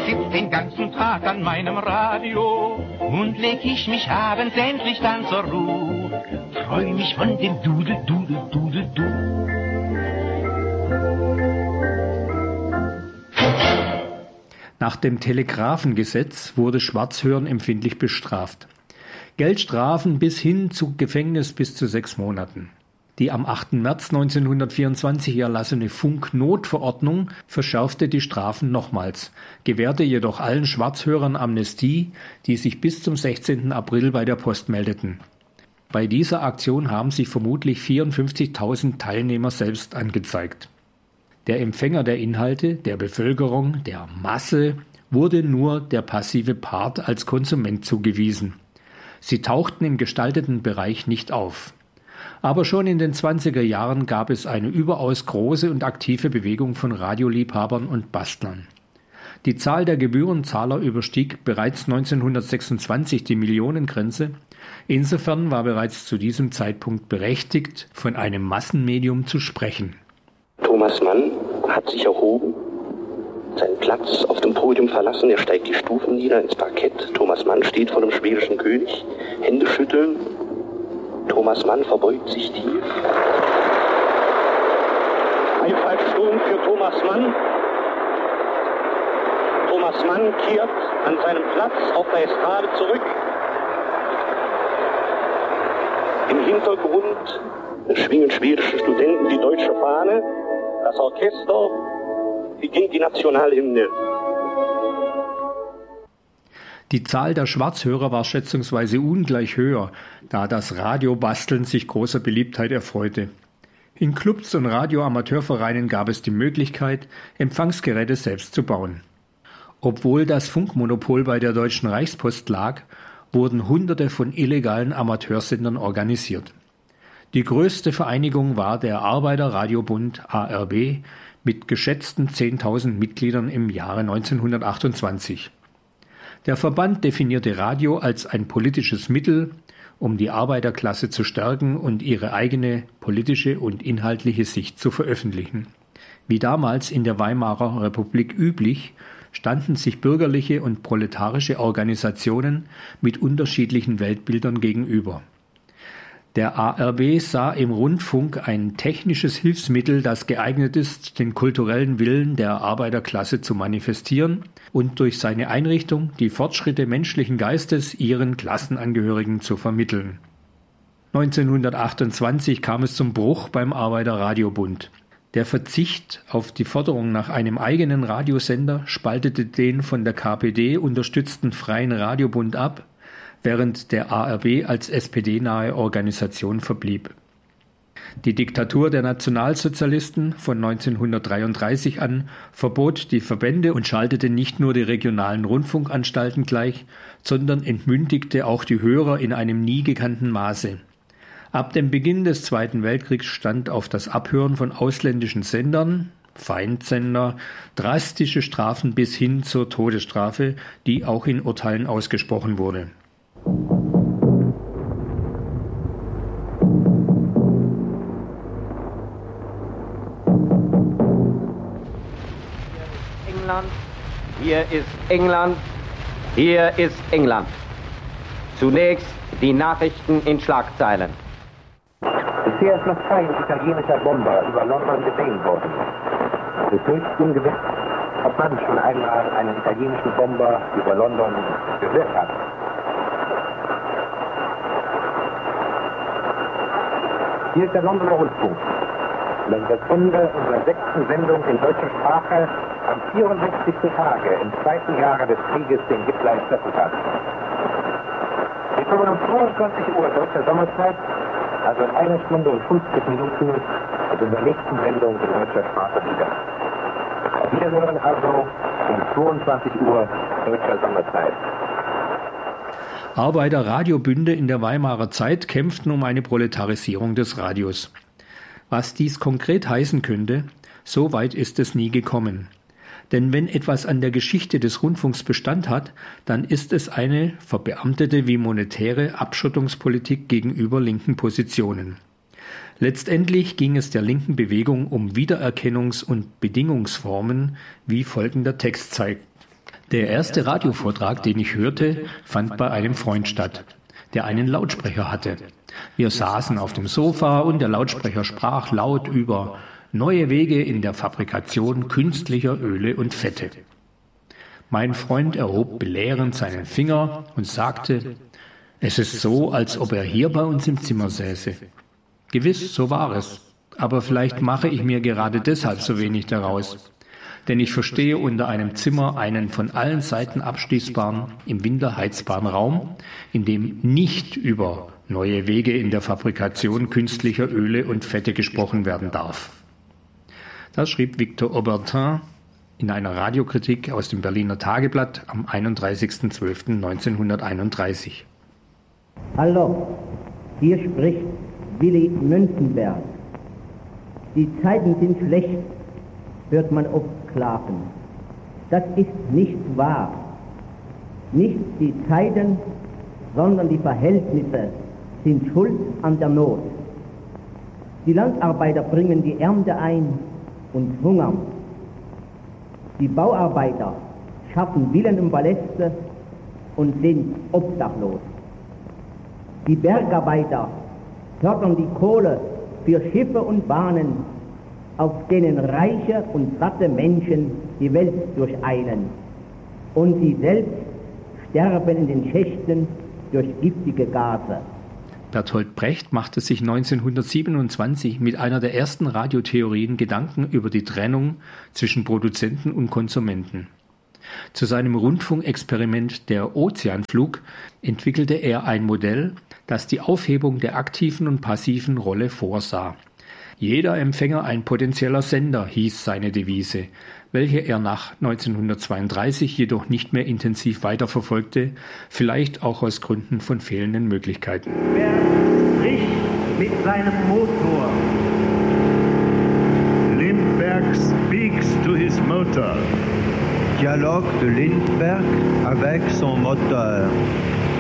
sitz den ganzen Tag an meinem Radio und leg ich mich abends endlich dann zur Ruhe. Freu mich von dem Dudel, Dudel, Dudel, Dudel. Nach dem Telegrafengesetz wurde Schwarzhören empfindlich bestraft. Geldstrafen bis hin zu Gefängnis bis zu 6 Monaten. Die am 8. März 1924 erlassene Funknotverordnung verschärfte die Strafen nochmals, gewährte jedoch allen Schwarzhörern Amnestie, die sich bis zum 16. April bei der Post meldeten. Bei dieser Aktion haben sich vermutlich 54.000 Teilnehmer selbst angezeigt. Der Empfänger der Inhalte, der Bevölkerung, der Masse, wurde nur der passive Part als Konsument zugewiesen. Sie tauchten im gestalteten Bereich nicht auf. Aber schon in den 20er Jahren gab es eine überaus große und aktive Bewegung von Radioliebhabern und Bastlern. Die Zahl der Gebührenzahler überstieg bereits 1926 die Millionengrenze. Insofern war bereits zu diesem Zeitpunkt berechtigt, von einem Massenmedium zu sprechen. Thomas Mann hat sich erhoben, seinen Platz auf dem Podium verlassen, er steigt die Stufen nieder ins Parkett. Thomas Mann steht vor dem schwedischen König, Hände schütteln. Thomas Mann verbeugt sich tief. Einfallsturm für Thomas Mann. Thomas Mann kehrt an seinem Platz auf der Estrade zurück. Im Hintergrund schwingen schwedische Studenten die deutsche Fahne. Das Orchester beginnt die Nationalhymne. Die Zahl der Schwarzhörer war schätzungsweise ungleich höher, da das Radiobasteln sich großer Beliebtheit erfreute. In Clubs und Radioamateurvereinen gab es die Möglichkeit, Empfangsgeräte selbst zu bauen. Obwohl das Funkmonopol bei der Deutschen Reichspost lag, wurden Hunderte von illegalen Amateursendern organisiert. Die größte Vereinigung war der Arbeiterradiobund ARB mit geschätzten 10.000 Mitgliedern im Jahre 1928. Der Verband definierte Radio als ein politisches Mittel, um die Arbeiterklasse zu stärken und ihre eigene politische und inhaltliche Sicht zu veröffentlichen. Wie damals in der Weimarer Republik üblich, standen sich bürgerliche und proletarische Organisationen mit unterschiedlichen Weltbildern gegenüber. Der ARB sah im Rundfunk ein technisches Hilfsmittel, das geeignet ist, den kulturellen Willen der Arbeiterklasse zu manifestieren und durch seine Einrichtung die Fortschritte menschlichen Geistes ihren Klassenangehörigen zu vermitteln. 1928 kam es zum Bruch beim Arbeiterradiobund. Der Verzicht auf die Forderung nach einem eigenen Radiosender spaltete den von der KPD unterstützten Freien Radiobund ab, während der ARB als SPD-nahe Organisation verblieb. Die Diktatur der Nationalsozialisten von 1933 an verbot die Verbände und schaltete nicht nur die regionalen Rundfunkanstalten gleich, sondern entmündigte auch die Hörer in einem nie gekannten Maße. Ab dem Beginn des Zweiten Weltkriegs stand auf das Abhören von ausländischen Sendern, Feindsender, drastische Strafen bis hin zur Todesstrafe, die auch in Urteilen ausgesprochen wurde. Hier ist England, hier ist England. Zunächst die Nachrichten in Schlagzeilen. Bisher ist noch kein italienischer Bomber über London gesehen worden. Es ist höchst ungewiss, ob man schon einmal einen italienischen Bomber über London gehört hat. Hier ist der Londoner Rundfunk. Das ist das Ende unserer 6. Sendung in deutscher Sprache am 64. Tage im 2. Jahre des Krieges, den Hitler entschlüsselt hat. Wir kommen um 22 Uhr deutscher Sommerzeit, also in 1 Stunde und 50 Minuten mit unserer nächsten Sendung in deutscher Sprache wieder. Wir hören also um 22 Uhr deutscher Sommerzeit. Arbeiterradiobünde in der Weimarer Zeit kämpften um eine Proletarisierung des Radios. Was dies konkret heißen könnte, so weit ist es nie gekommen. Denn wenn etwas an der Geschichte des Rundfunks Bestand hat, dann ist es eine verbeamtete wie monetäre Abschottungspolitik gegenüber linken Positionen. Letztendlich ging es der linken Bewegung um Wiedererkennungs- und Bedingungsformen, wie folgender Text zeigt. Der erste Radiovortrag, den ich hörte, fand bei einem Freund statt, der einen Lautsprecher hatte. Wir saßen auf dem Sofa und der Lautsprecher sprach laut über neue Wege in der Fabrikation künstlicher Öle und Fette. Mein Freund erhob belehrend seinen Finger und sagte, es ist so, als ob er hier bei uns im Zimmer säße. Gewiss, so war es. Aber vielleicht mache ich mir gerade deshalb so wenig daraus. Denn ich verstehe unter einem Zimmer einen von allen Seiten abschließbaren, im Winter heizbaren Raum, in dem nicht über neue Wege in der Fabrikation künstlicher Öle und Fette gesprochen werden darf. Das schrieb Victor Aubertin in einer Radiokritik aus dem Berliner Tageblatt am 31.12.1931. Hallo, hier spricht Willy Münzenberg. Die Zeiten sind schlecht, hört man oft klagen. Das ist nicht wahr. Nicht die Zeiten, sondern die Verhältnisse sind schuld an der Not. Die Landarbeiter bringen die Ernte ein und hungern. Die Bauarbeiter schaffen Villen und Paläste und sind obdachlos. Die Bergarbeiter fördern die Kohle für Schiffe und Bahnen, auf denen reiche und satte Menschen die Welt durcheilen. Und sie selbst sterben in den Schächten durch giftige Gase. Bertolt Brecht machte sich 1927 mit einer der ersten Radiotheorien Gedanken über die Trennung zwischen Produzenten und Konsumenten. Zu seinem Rundfunkexperiment Der Ozeanflug entwickelte er ein Modell, das die Aufhebung der aktiven und passiven Rolle vorsah. Jeder Empfänger ein potenzieller Sender, hieß seine Devise, welche er nach 1932 jedoch nicht mehr intensiv weiterverfolgte, vielleicht auch aus Gründen von fehlenden Möglichkeiten. Wer spricht mit seinem Motor? Lindbergh speaks to his motor. Dialogue de Lindbergh avec son moteur.